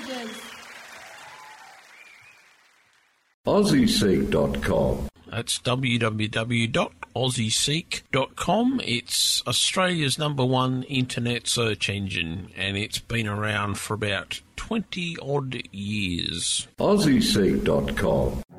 AussieSeek.com. That's www.aussieseek.com. It's Australia's #1 internet search engine, and it's been around for about 20-odd years. AussieSeek.com.